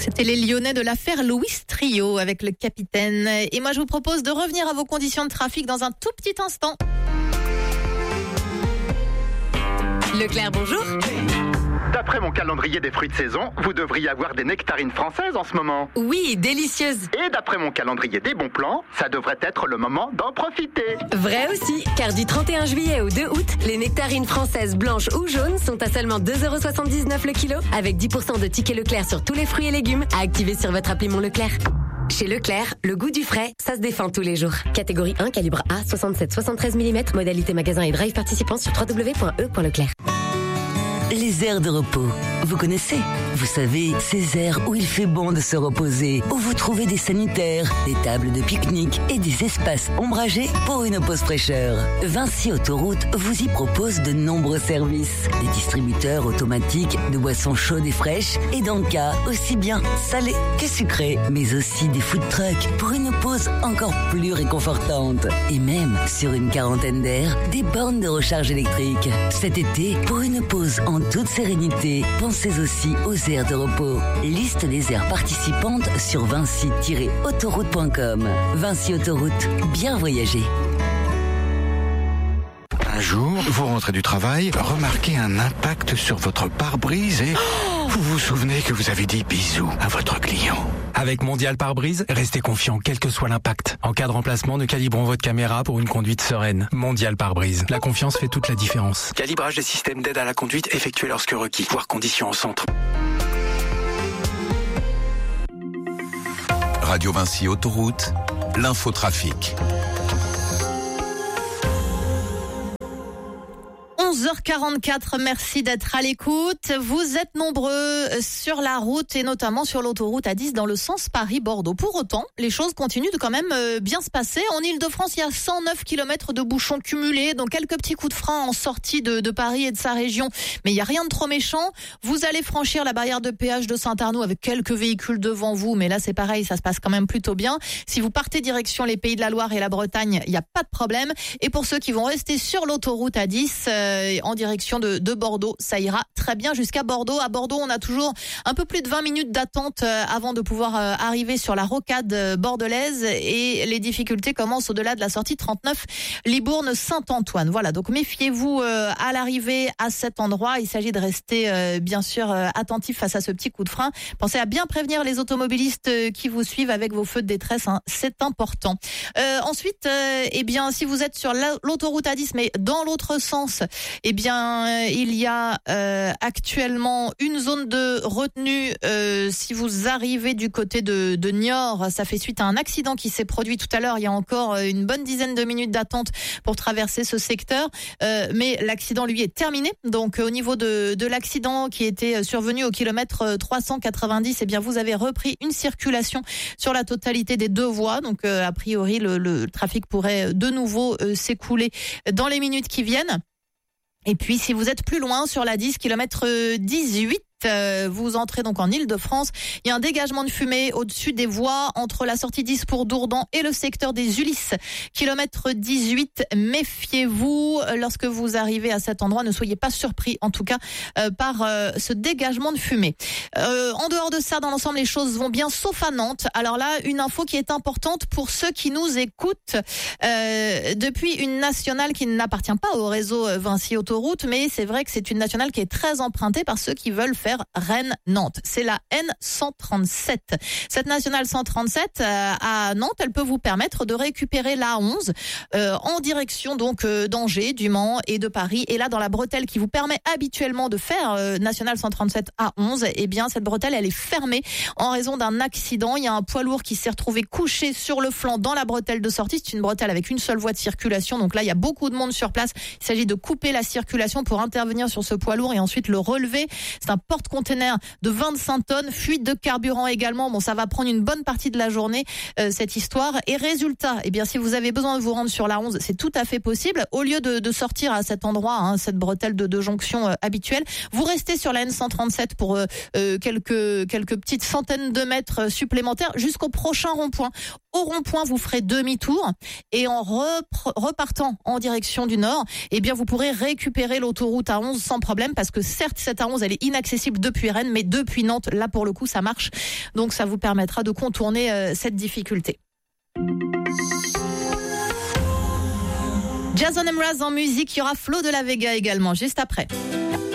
C'était les Lyonnais de l'affaire Louis Trio avec le capitaine. Et moi, je vous propose de revenir à vos conditions de trafic dans un tout petit instant. Leclerc, bonjour. D'après mon calendrier des fruits de saison, vous devriez avoir des nectarines françaises en ce moment. Oui, délicieuses. Et d'après mon calendrier des bons plans, ça devrait être le moment d'en profiter. Vrai aussi, car du 31 juillet au 2 août, les nectarines françaises blanches ou jaunes sont à seulement 2,79€ le kilo, avec 10% de tickets Leclerc sur tous les fruits et légumes à activer sur votre appli Mon Leclerc. Chez Leclerc, le goût du frais, ça se défend tous les jours. Catégorie 1, calibre A, 67-73 mm, modalité magasin et drive participant sur www.e.leclerc. Les aires de repos. Vous connaissez? Vous savez, ces aires où il fait bon de se reposer, où vous trouvez des sanitaires, des tables de pique-nique et des espaces ombragés pour une pause fraîcheur. Vinci Autoroute vous y propose de nombreux services. Des distributeurs automatiques de boissons chaudes et fraîches et d'encas aussi bien salés que sucrés, mais aussi des food trucks pour une pause encore plus réconfortante. Et même, sur une quarantaine d'aires, des bornes de recharge électrique. Cet été, pour une pause en toute sérénité, pensez aussi aux aires de repos. Liste des aires participantes sur vinci-autoroute.com. Vinci Autoroute, bien voyager. Un jour, vous rentrez du travail, remarquez un impact sur votre pare-brise et vous vous souvenez que vous avez dit bisous à votre client. Avec Mondial Pare-Brise, restez confiant quel que soit l'impact. En cas de remplacement, nous calibrons votre caméra pour une conduite sereine. Mondial Pare-Brise. La confiance fait toute la différence. Calibrage des systèmes d'aide à la conduite effectué lorsque requis. Voir conditions au centre. Radio Vinci Autoroute, l'infotrafic. 11h44, merci d'être à l'écoute. Vous êtes nombreux sur la route et notamment sur l'autoroute A10 dans le sens Paris-Bordeaux. Pour autant, les choses continuent de quand même bien se passer. En Ile-de-France, il y a 109 km de bouchons cumulés, donc quelques petits coups de frein en sortie de Paris et de sa région. Mais il n'y a rien de trop méchant. Vous allez franchir la barrière de péage de Saint-Arnoux avec quelques véhicules devant vous, mais là c'est pareil, ça se passe quand même plutôt bien. Si vous partez direction les Pays de la Loire et la Bretagne, il n'y a pas de problème. Et pour ceux qui vont rester sur l'autoroute A10, en direction de Bordeaux, ça ira très bien jusqu'à Bordeaux. À Bordeaux, on a toujours un peu plus de 20 minutes d'attente avant de pouvoir arriver sur la rocade bordelaise et les difficultés commencent au-delà de la sortie 39 Libourne-Saint-Antoine. Voilà, donc méfiez-vous à l'arrivée à cet endroit. Il s'agit de rester bien sûr attentif face à ce petit coup de frein. Pensez à bien prévenir les automobilistes qui vous suivent avec vos feux de détresse, hein, c'est important. Ensuite, eh bien, si vous êtes sur l'autoroute A10 mais dans l'autre sens, eh bien, il y a actuellement une zone de retenue si vous arrivez du côté de Niort. Ça fait suite à un accident qui s'est produit tout à l'heure. Il y a encore une bonne dizaine de minutes d'attente pour traverser ce secteur. Mais l'accident, lui, est terminé. Donc, au niveau de l'accident qui était survenu au kilomètre 390, eh bien, vous avez repris une circulation sur la totalité des deux voies. Donc, a priori, le trafic pourrait de nouveau s'écouler dans les minutes qui viennent. Et puis, si vous êtes plus loin sur la 10, kilomètre 18, vous entrez donc en Ile-de-France. Il y a un dégagement de fumée au-dessus des voies entre la sortie 10 pour Dourdan et le secteur des Ulysses. Kilomètre 18, méfiez-vous lorsque vous arrivez à cet endroit. Ne soyez pas surpris, en tout cas, par ce dégagement de fumée. En dehors de ça, dans l'ensemble, les choses vont bien, sauf à Nantes. Alors là, une info qui est importante pour ceux qui nous écoutent. Depuis une nationale qui n'appartient pas au réseau Vinci Autoroute, mais c'est vrai que c'est une nationale qui est très empruntée par ceux qui veulent faire Rennes-Nantes. C'est la N137. Cette nationale 137 à Nantes, elle peut vous permettre de récupérer la A11 en direction donc d'Angers, du Mans et de Paris. Et là, dans la bretelle qui vous permet habituellement de faire nationale 137 A11, eh bien cette bretelle, elle est fermée en raison d'un accident. Il y a un poids lourd qui s'est retrouvé couché sur le flanc dans la bretelle de sortie. C'est une bretelle avec une seule voie de circulation. Donc là, il y a beaucoup de monde sur place. Il s'agit de couper la circulation pour intervenir sur ce poids lourd et ensuite le relever. C'est un porte-container de 25 tonnes, fuite de carburant également. Bon, ça va prendre une bonne partie de la journée, cette histoire. Et résultat, eh bien, si vous avez besoin de vous rendre sur la 11, c'est tout à fait possible. Au lieu de sortir à cet endroit, hein, cette bretelle de jonction habituelle, vous restez sur la N137 pour quelques petites centaines de mètres supplémentaires jusqu'au prochain rond-point. Au rond-point, vous ferez demi-tour et en repartant en direction du nord, eh bien, vous pourrez récupérer l'autoroute A11 sans problème parce que certes, cette A11, elle est inaccessible possible depuis Rennes, mais depuis Nantes, là pour le coup, ça marche. Donc ça vous permettra de contourner cette difficulté. Jason Mraz en musique, il y aura Flo de la Vega également, juste après.